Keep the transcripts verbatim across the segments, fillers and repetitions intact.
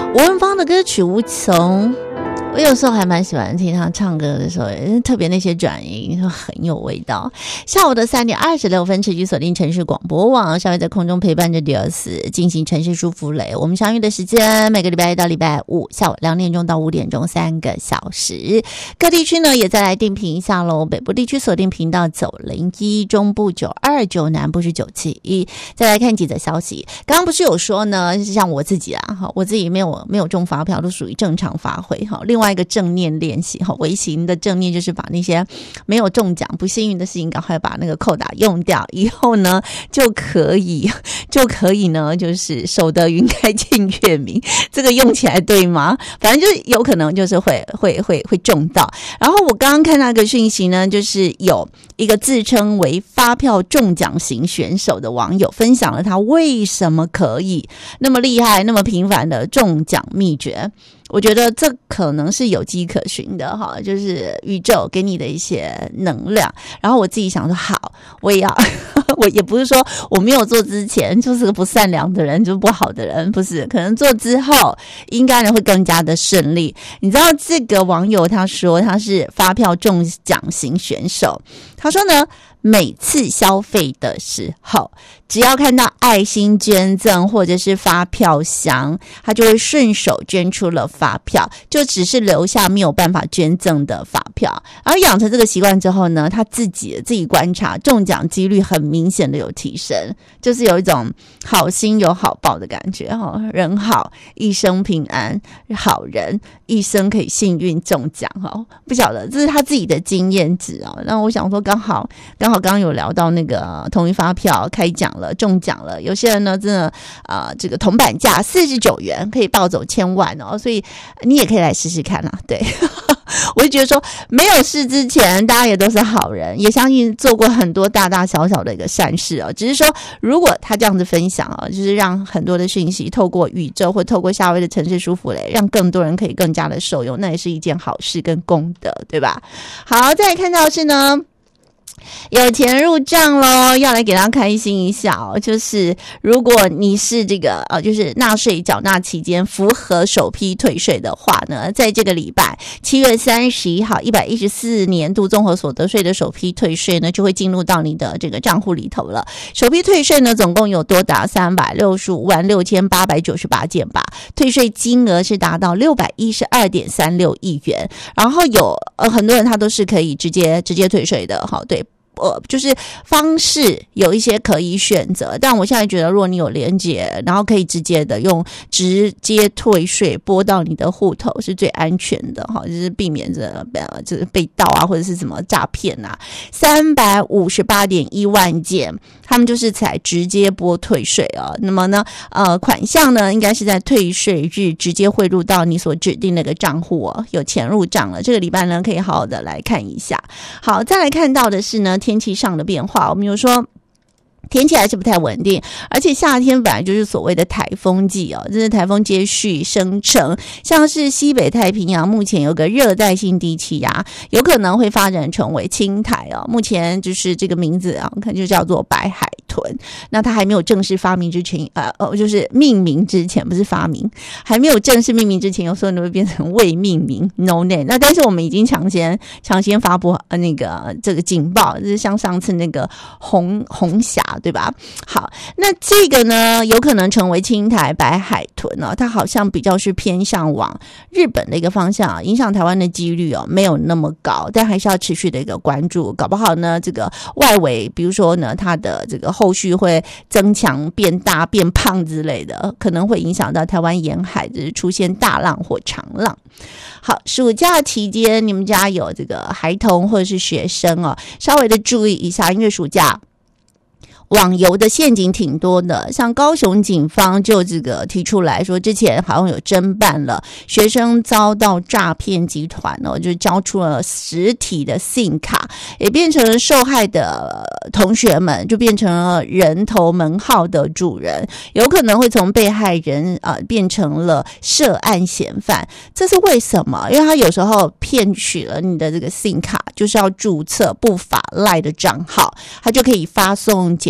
吴文芳的歌曲《无穷》，我有时候还蛮喜欢听他唱歌的时候，特别那些转音很有味道。下午的三点二十六分，持续锁定城市广播网，稍微在空中陪伴着迪尔斯进行城市舒服雷。我们相遇的时间每个礼拜一到礼拜五下午两点钟到五点钟，三个小时。各地区呢也再来定频一下喽。北部地区锁定频道九零一，中部九二九，南部是九七一。再来看几则消息，刚刚不是有说呢，像我自己啊，我自己没有没有中发票，都属于正常发挥哈。另外一个正念练习哈，微型的正念就是把那些没有中奖不幸运的事情赶快把那个扣打用掉，以后呢就可以就可以呢就是守得云开见月明。这个用起来对吗？反正就是有可能就是会会会会中到。然后我刚刚看到一个讯息呢，就是有一个自称为发票中奖型选手的网友分享了他为什么可以那么厉害那么频繁的中奖秘诀。我觉得这可能是有迹可循的哈，就是宇宙给你的一些能量。然后我自己想说，好，我也要，我也不是说我没有做之前就是个不善良的人，就是不好的人，不是，可能做之后应该呢会更加的顺利。你知道这个网友他说他是发票中奖型选手，他说呢，每次消费的时候，只要看到爱心捐赠或者是发票箱，他就会顺手捐出了发票，就只是留下没有办法捐赠的发票。然后养成这个习惯之后呢，他自己自己观察中奖几率很明显的有提升，就是有一种好心有好报的感觉哈，人好一生平安，好人一生可以幸运中奖哈。不晓得这是他自己的经验值哦。那我想说刚好刚好刚刚有聊到那个统一发票开奖了，中奖了，有些人呢真的呃这个铜板价四十九元可以抱走千万哦，所以你也可以来试试看啊。对我就觉得说没有事之前大家也都是好人，也相信做过很多大大小小的一个善事哦。只是说如果他这样子分享哦，就是让很多的讯息透过宇宙或透过夏威的城市舒服嘞，让更多人可以更加的受用，那也是一件好事跟功德，对吧？好，再来看到的是呢有钱入账咯，要来给大家开心一下哦。就是如果你是这个呃，就是纳税缴纳期间符合首批退税的话呢，在这个礼拜七月三十一号一百一十四年度综合所得税的首批退税呢，就会进入到你的这个账户里头了。首批退税呢，总共有多达三百六十五万六千八百九十八件吧，退税金额是达到六百一十二点三六亿元。然后有呃很多人他都是可以直接直接退税的，好，对。呃，就是方式有一些可以选择，但我现在觉得，如果你有连结，然后可以直接的用直接退税拨到你的户头，是最安全的哈，就是避免着呃，就是被盗啊，或者是什么诈骗啊。三百五十八点一万件，他们就是采直接拨退税啊。那么呢，呃，款项呢，应该是在退税日直接汇入到你所指定那个账户哦，有钱入账了。这个礼拜呢，可以好好的来看一下。好，再来看到的是呢，天气上的变化，我们有说天气还是不太稳定，而且夏天本来就是所谓的台风季哦，这是台风接续生成，像是西北太平洋目前有个热带性低气压，有可能会发展成为轻台哦。目前就是这个名字啊，看就叫做白海豚。那它还没有正式发明之前，呃哦，就是命名之前，不是发明，还没有正式命名之前，有时候你会变成未命名 no name。那但是我们已经抢先抢先发布呃那个这个警报，就是像上次那个红红霞。对吧？好，那这个呢，有可能成为轻台白海豚哦，它好像比较是偏向往日本的一个方向啊，影响台湾的几率哦没有那么高，但还是要持续的一个关注，搞不好呢，这个外围，比如说呢，它的这个后续会增强、变大、变胖之类的，可能会影响到台湾沿海就是出现大浪或长浪。好，暑假期间你们家有这个孩童或者是学生哦，稍微的注意一下，因为暑假网游的陷阱挺多的，像高雄警方就这个提出来说，之前好像有侦办了学生遭到诈骗集团哦，就交出了实体的 SIM 卡，也变成了受害的同学们就变成了人头门号的主人，有可能会从被害人啊、呃、变成了涉案嫌犯。这是为什么？因为他有时候骗取了你的这个 SIM 卡，就是要注册不法赖的账号，他就可以发送简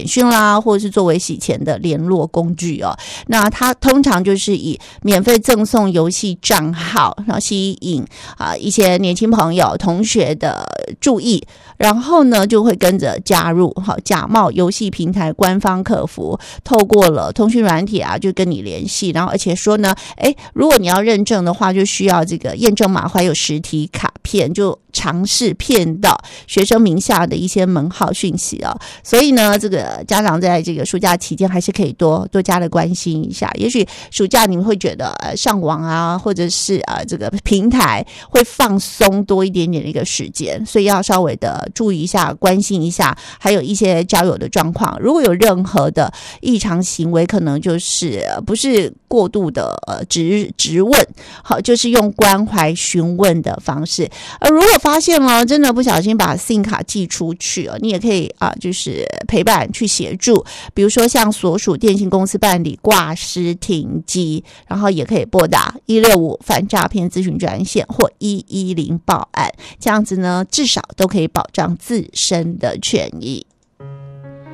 讯啦，或者是作为洗钱的联络工具哦。那它通常就是以免费赠送游戏账号，然后吸引啊一些年轻朋友、同学的注意，然后呢就会跟着加入，好，假冒游戏平台官方客服，透过了通讯软体啊，就跟你联系，然后而且说呢，哎，如果你要认证的话，就需要这个验证码还有实体卡片，就尝试骗到学生名下的一些门号讯息啊。所以呢，这个家长在这个暑假期间还是可以多多加的关心一下。也许暑假你们会觉得呃上网啊，或者是啊这个平台会放松多一点点的一个时间，所以要稍微的注意一下，关心一下，还有一些交友的状况。如果有任何的异常行为，可能就是不是过度的呃直直问，好，就是用关怀询问的方式。而如果发现了真的不小心把 SIM 卡寄出去哦，你也可以啊，就是陪伴去协助，比如说向所属电信公司办理挂失停机，然后也可以拨打一六五反诈骗咨询专线或一一零报案，这样子呢，至少都可以保障自身的权益。